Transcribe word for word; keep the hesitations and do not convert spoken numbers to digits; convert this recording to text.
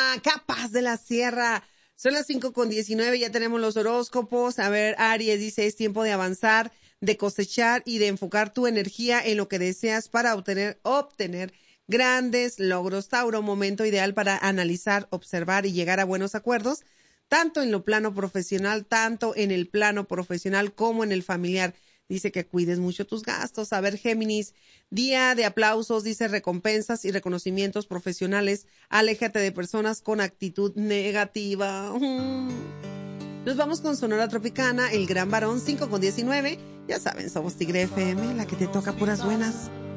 Capas de la Sierra. Son las cinco con diecinueve, ya tenemos los horóscopos. A ver, Aries dice, es tiempo de avanzar, de cosechar y de enfocar tu energía en lo que deseas para obtener, obtener grandes logros. Tauro, momento ideal para analizar, observar y llegar a buenos acuerdos, tanto en lo plano profesional, tanto en el plano profesional como en el familiar. Dice que cuides mucho tus gastos. A ver, Géminis, día de aplausos, dice recompensas y reconocimientos profesionales. Aléjate de personas con actitud negativa. Nos vamos con Sonora Tropicana, El Gran Varón, cinco con diecinueve. Ya saben, somos Tigre F M, la que te toca puras buenas.